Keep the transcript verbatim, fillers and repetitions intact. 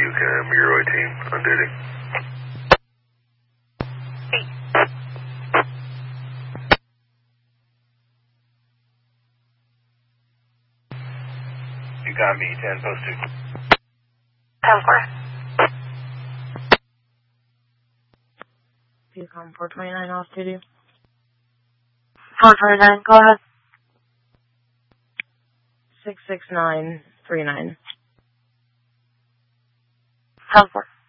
Cam, Euro eighteen, on duty. You got me, ten, post two. ten four. Viewcom four twenty-nine off duty. four twenty-nine, go ahead. six six nine three nine. ten four.